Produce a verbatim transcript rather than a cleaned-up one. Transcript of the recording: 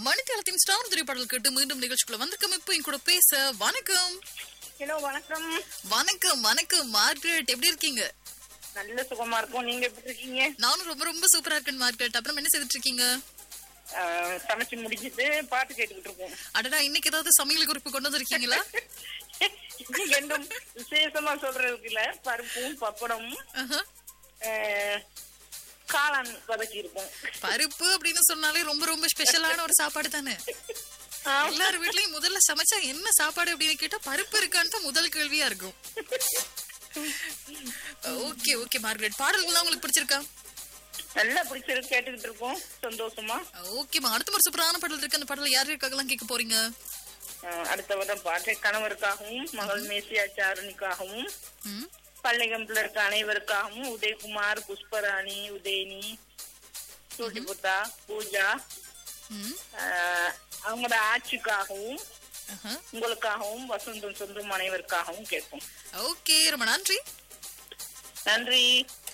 மணித்தளத்தின் star திரைப்படல் கேட்டு மீண்டும் நிகழ்ச்சிக்குள்ள வந்திருக்கோம். இப்போ என் கூட பேச வணக்கம். ஹலோ வணக்கம். வணக்கம் வணக்கம் மார்கரெட், எப்படி இருக்கீங்க? நல்ல சுகமா இருக்கும். நீங்க எப்படி இருக்கீங்க? நானும் ரொம்ப ரொம்ப சூப்பரா இருக்கேன் மார்கரெட். அப்புறம் என்ன செய்துட்டு இருக்கீங்க? சமைச்சு முடிச்சிட்டு பாட்டு கேட்டுக்கிட்டு இருக்கோம். அடடா, இன்னைக்கு ஏதாவது சமையல் குறிப்பு கொண்டு வந்திருக்கீங்களா? ரெண்டும் விசேஷமா சொல்றதுக்கு இல்ல, பருப்பும் பப்படமும் காளான் வதக்கி இருக்கும். பருப்பு அப்படின்னு சொன்னாலே ரொம்ப ரொம்ப ஸ்பெஷலான ஒரு சாப்பாடு தானே. எல்லாரும் வீட்லயும் முதல்ல சமைச்சா என்ன சாப்பாடு அப்படின்னு கேட்டா பருப்பு இருக்கான்னு முதல் கேள்வியா இருக்கும். ஓகே ஓகே மார்கரெட், பாடல்கள் உங்களுக்கு பிடிச்சிருக்கா? நல்லா பிடிச்சிருக்கு, கேட்டுக்கிட்டு இருக்கோம் சந்தோஷமா. ஓகேமா, அடுத்த ஒரு சூப்பரான பாடல் இருக்கு. அந்த பாடல யாரு இருக்காங்கலாம் கேட்க போறீங்க? அடுத்த வர பாட்டு கணவருக்காகவும் மகள் மேசியா சாருணிக்காகவும் பள்ளிகம்புல இருக்க அனைவருக்காகவும் உதயகுமார், புஷ்பராணி, உதயனி, சூட்டிபுத்தா, பூஜா, அவங்களோட ஆட்சிக்காகவும் உங்களுக்காகவும் வசந்தம் சொந்தம் அனைவருக்காகவும் கேட்போம். ஓகே, ரொம்ப நன்றி. நன்றி.